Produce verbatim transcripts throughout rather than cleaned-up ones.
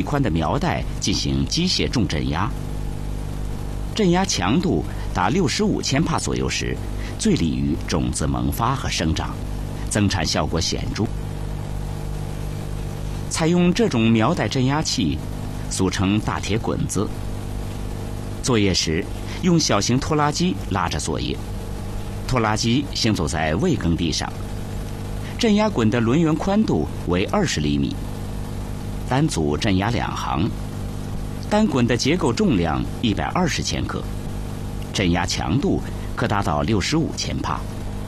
宽的苗带进行机械重镇压。镇压强度达六十五千帕左右时，最利于种子萌发和生长，增产效果显著。采用这种苗带镇压器，俗称大铁滚子。作业时，用小型拖拉机拉着作业，拖拉机行走在未耕地上。镇压滚的轮圆宽度为二十厘米，单组镇压两行，单滚的结构重量一百二十千克，镇压强度可达到六十五千帕。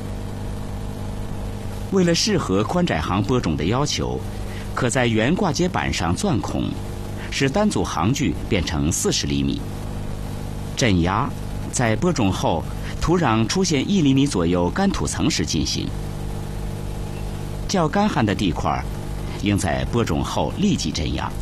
为了适合宽窄行播种的要求，可在圆挂接板上钻孔，使单组行距变成四十厘米。镇压在播种后土壤出现一厘米左右干土层时进行。较干旱的地块，应在播种后立即镇压。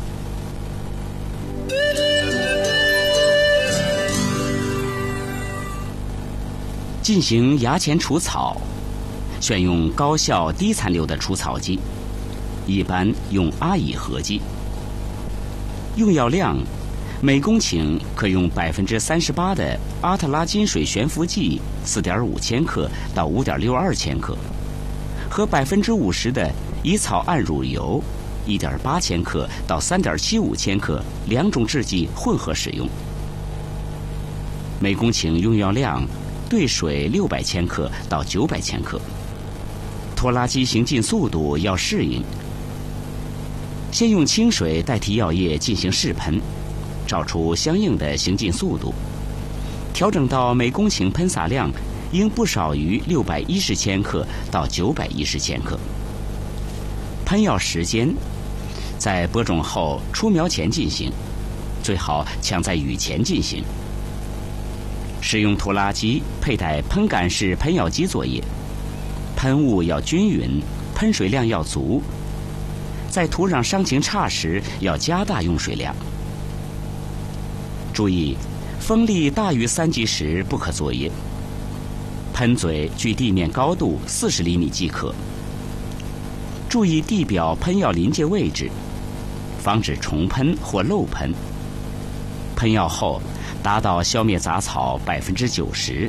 进行芽前除草，选用高效低残留的除草剂，一般用阿乙合剂。用药量，每公顷可用百分之三十八的阿特拉金水悬浮剂四点五千克到五点六二千克，和百分之五十的乙草胺乳油一点八千克到三点七五千克两种制剂混合使用。每公顷用药量兑水六百千克到九百千克。拖拉机行进速度要适应。先用清水代替药液进行试喷，找出相应的行进速度，调整到每公顷喷洒量应不少于六百一十千克到九百一十千克。喷药时间在播种后出苗前进行，最好抢在雨前进行。使用拖拉机佩戴喷杆式喷药机作业，喷雾要均匀，喷水量要足。在土壤伤情差时，要加大用水量。注意，风力大于三级时不可作业。喷嘴距地面高度四十厘米即可。注意地表喷药临界位置，防止重喷或漏喷。喷药后，达到消灭杂草百分之九十。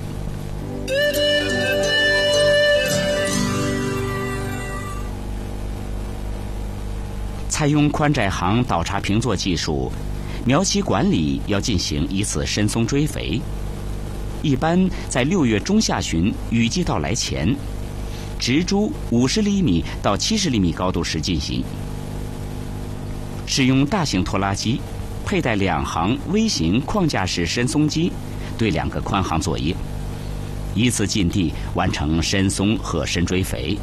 采用宽窄行倒插平作技术，苗期管理要进行一次深松追肥，一般在六月中下旬雨季到来前，植株五十厘米到七十厘米高度时进行。使用大型拖拉机，佩戴两行微型框架式深松机，对两个宽行作业，依次进地完成深松和深追肥。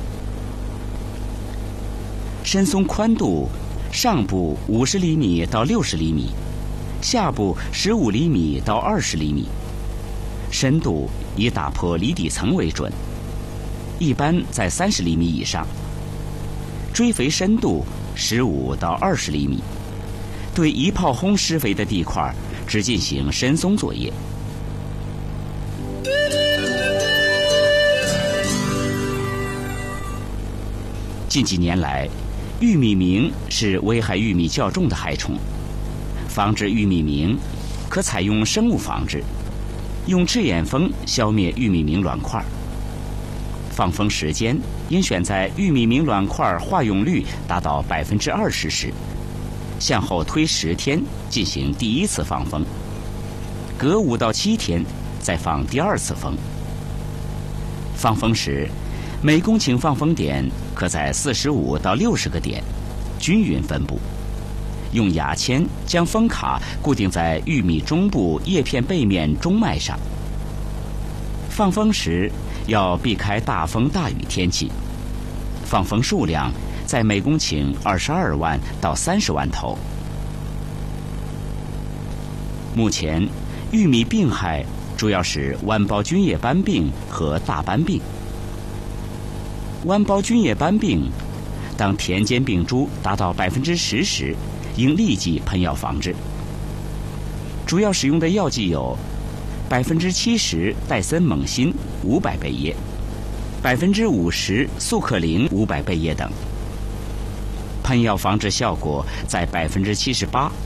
深松宽度，上部五十厘米到六十厘米，下部十五厘米到二十厘米。深度以打破离底层为准，一般在三十厘米以上。追肥深度十五到二十厘米。对一炮轰施肥的地块，只进行深松作业。近几年来，玉米螟是危害玉米较重的害虫。防治玉米螟，可采用生物防治，用赤眼蜂消灭玉米螟卵块。放蜂时间应选在玉米螟卵块化蛹率达到百分之二十时，向后推十天进行第一次放蜂，隔五到七天再放第二次蜂。放蜂时，每公顷放蜂点可在四十五到六十个点，均匀分布。用牙签将蜂卡固定在玉米中部叶片背面中脉上。放蜂时要避开大风大雨天气。放蜂数量在每公顷二十二万到三十万头。目前，玉米病害主要是弯苞菌叶斑病和大斑病。弯苞菌叶斑病，当田间病株达到百分之十时，应立即喷药防治。主要使用的药剂有百分之七十戴森锰锌五百倍叶、百分之五十速克林五百倍叶等。喷药防治效果在百分之七十八